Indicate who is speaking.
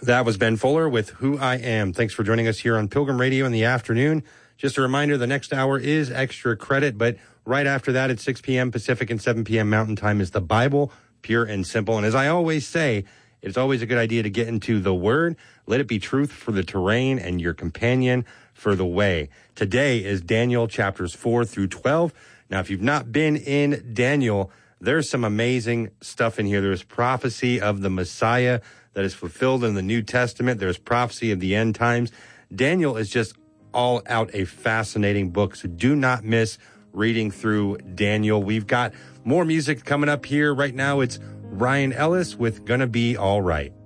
Speaker 1: That was Ben Fuller with Who I Am. Thanks for joining us here on Pilgrim Radio in the afternoon. Just a reminder, the next hour is Extra Credit, but right after that at 6 p.m. Pacific and 7 p.m. Mountain Time is the Bible, pure and simple. And as I always say, it's always a good idea to get into the Word. Let it be truth for the terrain and your companion for the way. Today is Daniel chapters 4 through 12. Now, if you've not been in Daniel, there's some amazing stuff in here. There's prophecy of the Messiah that is fulfilled in the New Testament. There's prophecy of the end times. Daniel is just all out a fascinating book, so do not miss reading through Daniel. We've got more music coming up here. Right now, it's Ryan Ellis with Gonna Be All Right.